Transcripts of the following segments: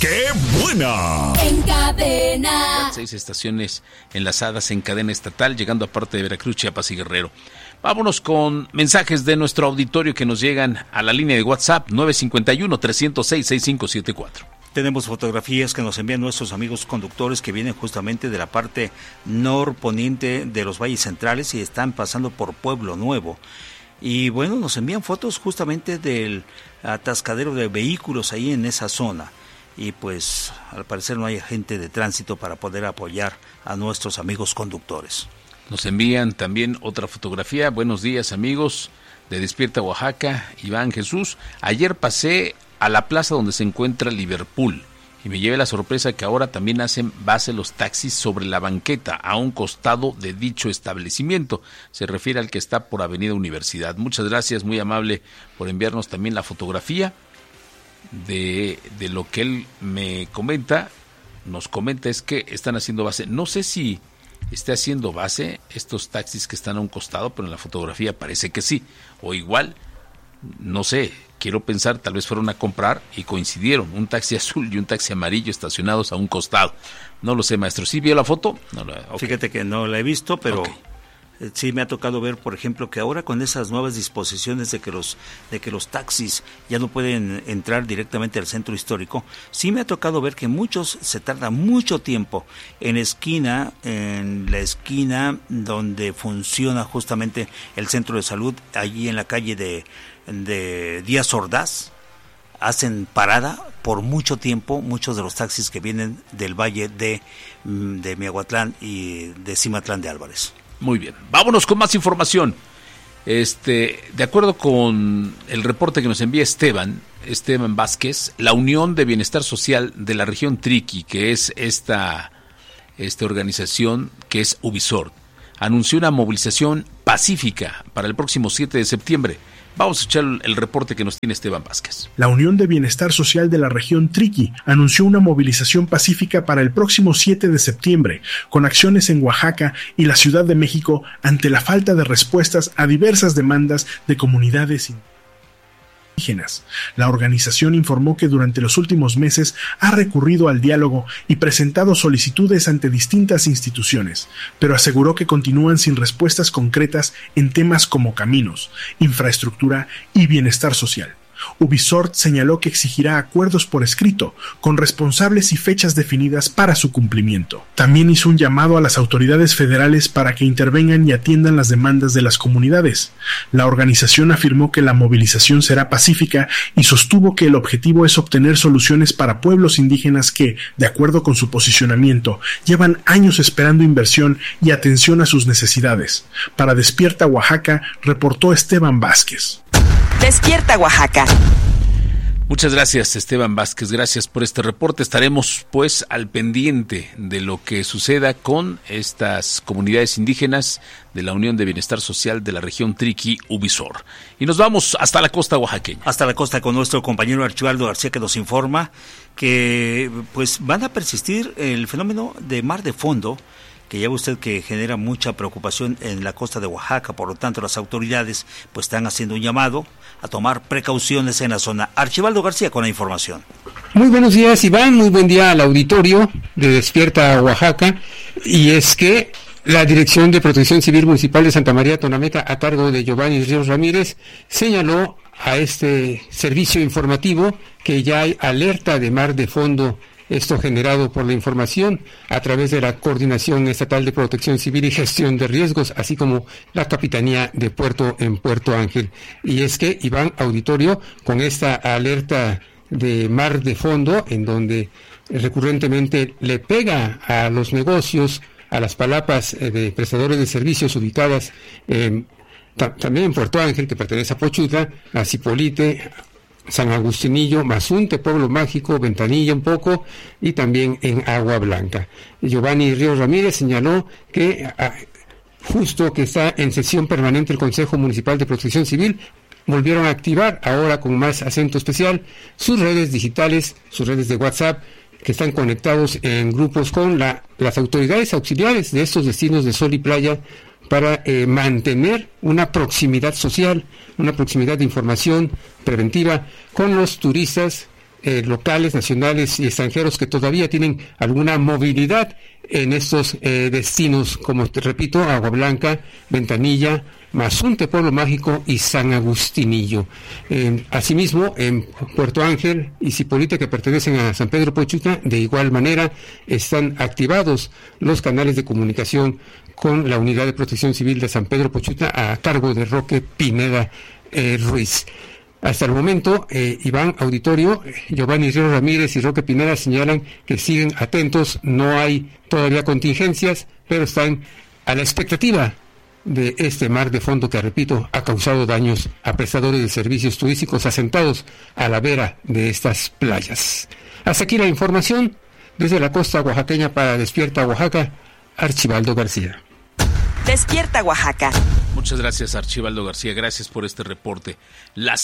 ¡Qué buena! En cadena. 6 estaciones enlazadas en cadena estatal, llegando a parte de Veracruz, Chiapas y Guerrero. Vámonos con mensajes de nuestro auditorio que nos llegan a la línea de WhatsApp 951-306-6574. Tenemos fotografías que nos envían nuestros amigos conductores que vienen justamente de la parte norponiente de los valles centrales y están pasando por Pueblo Nuevo. Y bueno, nos envían fotos justamente del atascadero de vehículos ahí en esa zona. Y pues al parecer no hay agente de tránsito para poder apoyar a nuestros amigos conductores. Nos envían también otra fotografía. Buenos días, amigos de Despierta Oaxaca, Iván Jesús. Ayer pasé a la plaza donde se encuentra Liverpool y me llevé la sorpresa que ahora también hacen base los taxis sobre la banqueta a un costado de dicho establecimiento. Se refiere al que está por Avenida Universidad. Muchas gracias, muy amable por enviarnos también la fotografía de lo que él me comenta. Nos comenta es que están haciendo base. No sé si esté haciendo base estos taxis que están a un costado, pero en la fotografía parece que sí. O igual, no sé, quiero pensar, tal vez fueron a comprar y coincidieron un taxi azul y un taxi amarillo estacionados a un costado. No lo sé, maestro. ¿Sí vio la foto? No, okay. Fíjate que no la he visto, pero okay. Sí me ha tocado ver, por ejemplo, que ahora con esas nuevas disposiciones de que los taxis ya no pueden entrar directamente al centro histórico, sí me ha tocado ver que muchos se tardan mucho tiempo en la esquina donde funciona justamente el centro de salud, allí en la calle de Díaz Ordaz. Hacen parada por mucho tiempo muchos de los taxis que vienen del valle de Miahuatlán y de Cimatlán de Álvarez. Muy bien, vámonos con más información. De acuerdo con el reporte que nos envía Esteban Vázquez, la Unión de Bienestar Social de la región Triqui, que es esta organización que es Ubisort, anunció una movilización pacífica para el próximo 7 de septiembre. Vamos a escuchar el reporte que nos tiene Esteban Vázquez. La Unión de Bienestar Social de la región Triqui anunció una movilización pacífica para el próximo 7 de septiembre, con acciones en Oaxaca y la Ciudad de México ante la falta de respuestas a diversas demandas de comunidades indígenas. La organización informó que durante los últimos meses ha recurrido al diálogo y presentado solicitudes ante distintas instituciones, pero aseguró que continúan sin respuestas concretas en temas como caminos, infraestructura y bienestar social. Ubisort señaló que exigirá acuerdos por escrito, con responsables y fechas definidas para su cumplimiento. También hizo un llamado a las autoridades federales para que intervengan y atiendan las demandas de las comunidades. La organización afirmó que la movilización será pacífica y sostuvo que el objetivo es obtener soluciones para pueblos indígenas que, de acuerdo con su posicionamiento, llevan años esperando inversión y atención a sus necesidades. Para Despierta Oaxaca, reportó Esteban Vázquez. Despierta Oaxaca. Muchas gracias, Esteban Vázquez, gracias por este reporte. Estaremos pues al pendiente de lo que suceda con estas comunidades indígenas de la Unión de Bienestar Social de la región Triqui, Ubisort. Y nos vamos hasta la costa oaxaqueña. Hasta la costa con nuestro compañero Archibaldo García, que nos informa que pues van a persistir el fenómeno de mar de fondo, que ya ve usted que genera mucha preocupación en la costa de Oaxaca. Por lo tanto, las autoridades pues están haciendo un llamado a tomar precauciones en la zona. Archibaldo García con la información. Muy buenos días, Iván, muy buen día al auditorio de Despierta Oaxaca. Y es que la Dirección de Protección Civil Municipal de Santa María Tonameta, a cargo de Giovanni Ríos Ramírez, señaló a este servicio informativo que ya hay alerta de mar de fondo. Esto generado por la información a través de la Coordinación Estatal de Protección Civil y Gestión de Riesgos, así como la Capitanía de Puerto en Puerto Ángel. Y es que, Iván, auditorio, con esta alerta de mar de fondo, en donde recurrentemente le pega a los negocios, a las palapas de prestadores de servicios ubicadas también en Puerto Ángel, que pertenece a Pochutla, a Zipolite, San Agustinillo, Mazunte, Pueblo Mágico, Ventanilla un poco, y también en Agua Blanca. Giovanni Ríos Ramírez señaló que justo que está en sesión permanente el Consejo Municipal de Protección Civil, volvieron a activar, ahora con más acento especial, sus redes digitales, sus redes de WhatsApp, que están conectados en grupos con las autoridades auxiliares de estos destinos de sol y playa, para mantener una proximidad social, una proximidad de información preventiva con los turistas locales, nacionales y extranjeros que todavía tienen alguna movilidad en estos destinos, como te repito, Agua Blanca, Ventanilla, Mazunte, Pueblo Mágico y San Agustinillo. Asimismo, en Puerto Ángel y Zipolite, que pertenecen a San Pedro Pochuta, de igual manera están activados los canales de comunicación con la Unidad de Protección Civil de San Pedro Pochuta a cargo de Roque Pineda Ruiz. Hasta el momento, Iván, auditorio, Giovanni Ríos Ramírez y Roque Pineda señalan que siguen atentos, no hay todavía contingencias, pero están a la expectativa de este mar de fondo que, repito, ha causado daños a prestadores de servicios turísticos asentados a la vera de estas playas. Hasta aquí la información desde la costa oaxaqueña para Despierta Oaxaca, Archibaldo García. Despierta Oaxaca. Muchas gracias, Archibaldo García, gracias por este reporte. Las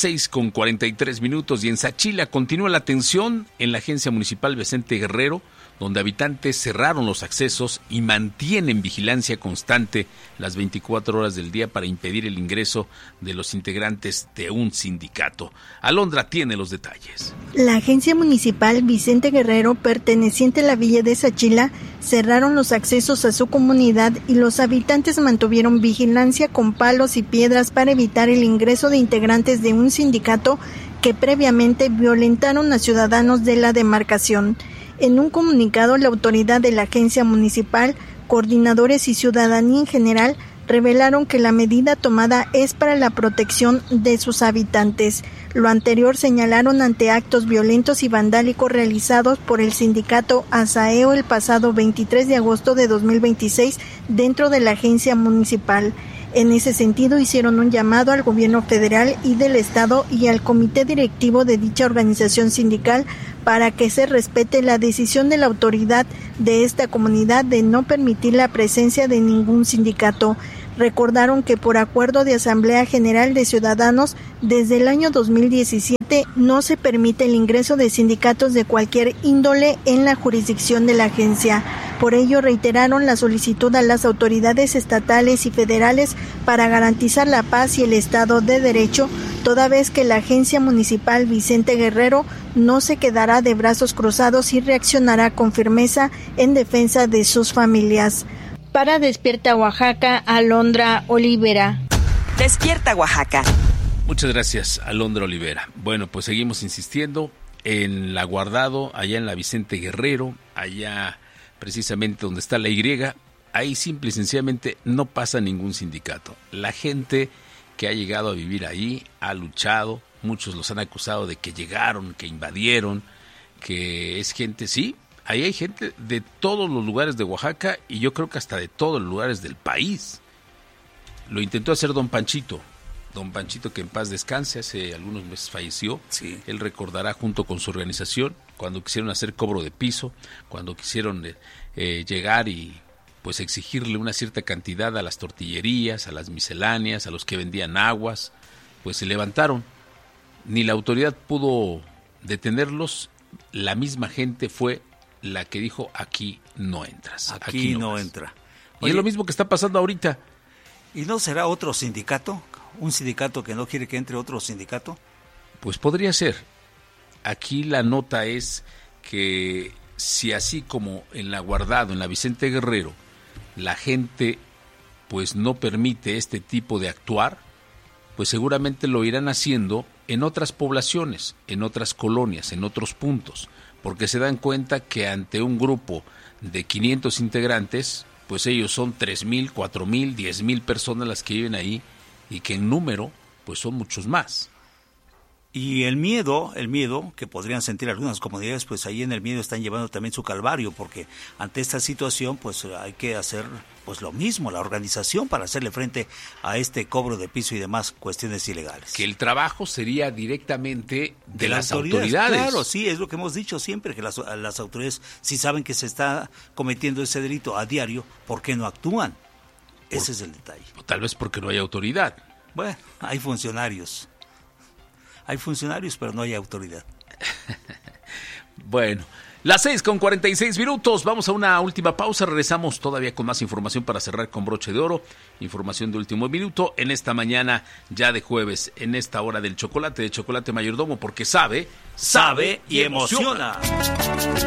6:43 y en Sachila continúa la tensión en la Agencia Municipal Vicente Guerrero, donde habitantes cerraron los accesos y mantienen vigilancia constante las 24 horas del día para impedir el ingreso de los integrantes de un sindicato. Alondra tiene los detalles. La Agencia Municipal Vicente Guerrero, perteneciente a la villa de Sachila, cerraron los accesos a su comunidad y los habitantes mantuvieron vigilancia con palos y piedras para evitar el ingreso de integrantes de un sindicato que previamente violentaron a ciudadanos de la demarcación. En un comunicado, la autoridad de la agencia municipal, coordinadores y ciudadanía en general revelaron que la medida tomada es para la protección de sus habitantes. Lo anterior señalaron ante actos violentos y vandálicos realizados por el sindicato Asaeo el pasado 23 de agosto de 2026 dentro de la agencia municipal. En ese sentido, hicieron un llamado al gobierno federal y del estado y al comité directivo de dicha organización sindical para que se respete la decisión de la autoridad de esta comunidad de no permitir la presencia de ningún sindicato. Recordaron que por acuerdo de Asamblea General de Ciudadanos, desde el año 2017 no se permite el ingreso de sindicatos de cualquier índole en la jurisdicción de la agencia. Por ello, reiteraron la solicitud a las autoridades estatales y federales para garantizar la paz y el Estado de Derecho, toda vez que la Agencia Municipal Vicente Guerrero no se quedará de brazos cruzados y reaccionará con firmeza en defensa de sus familias. Para Despierta Oaxaca, Alondra Olivera. Despierta Oaxaca. Muchas gracias, Alondra Olivera. Bueno, pues seguimos insistiendo en La Guardado, allá en la Vicente Guerrero, allá precisamente donde está la Y, ahí simple y sencillamente no pasa ningún sindicato. La gente que ha llegado a vivir ahí ha luchado, muchos los han acusado de que llegaron, que invadieron, que es gente, sí, ahí hay gente de todos los lugares de Oaxaca y yo creo que hasta de todos los lugares del país. Lo intentó hacer don Panchito que en paz descanse, hace algunos meses falleció. Sí. Él recordará junto con su organización cuando quisieron hacer cobro de piso, cuando quisieron llegar y pues exigirle una cierta cantidad a las tortillerías, a las misceláneas, a los que vendían aguas, pues se levantaron. Ni la autoridad pudo detenerlos, la misma gente fue la que dijo aquí no entras. Aquí no entra. Y Oye, es lo mismo que está pasando ahorita. ¿Y no será otro sindicato? ¿Un sindicato que no quiere que entre otro sindicato? Pues podría ser. Aquí la nota es que si así como en La Guardado, en la Vicente Guerrero, la gente pues no permite este tipo de actuar, pues seguramente lo irán haciendo en otras poblaciones, en otras colonias, en otros puntos, porque se dan cuenta que ante un grupo de 500 integrantes, pues ellos son 3,000, 4,000, 10,000 personas las que viven ahí y que en número pues son muchos más. Y el miedo que podrían sentir algunas comunidades, pues ahí en el miedo están llevando también su calvario, porque ante esta situación pues hay que hacer pues lo mismo, la organización para hacerle frente a este cobro de piso y demás cuestiones ilegales. Que el trabajo sería directamente de las autoridades. Claro, sí, es lo que hemos dicho siempre, que las autoridades, si saben que se está cometiendo ese delito a diario, ¿por qué no actúan? Ese es el detalle. O tal vez porque no hay autoridad. Bueno, hay funcionarios, pero no hay autoridad. Bueno, Las 6:46. Vamos a una última pausa. Regresamos todavía con más información para cerrar con broche de oro. Información de último minuto en esta mañana ya de jueves, en esta hora del chocolate, de Chocolate Mayordomo, porque sabe y emociona.